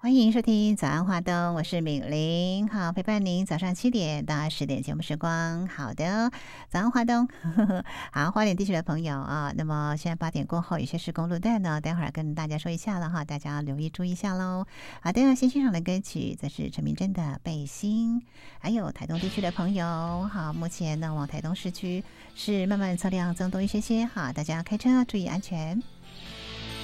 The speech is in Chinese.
欢迎收听早安华东，我是敏玲，好，陪伴您早上7点到10点节目时光。好的，早安华东，好，花莲地区的朋友啊，那么现在8点过后，有些施工路段呢，待会儿跟大家说一下了哈，大家留意注意一下喽。好的，先欣赏的歌曲则是陈明真的《背心》，还有台东地区的朋友，好，目前呢往台东市区是慢慢车辆增多一些些，好，大家开车注意安全。